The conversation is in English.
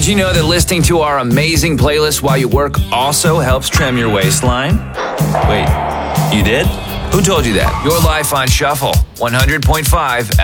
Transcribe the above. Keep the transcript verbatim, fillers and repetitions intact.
Did you know that listening to our amazing playlist while you work also helps trim your waistline? Wait, you did? Who told you that? Your Life on Shuffle, one hundred point five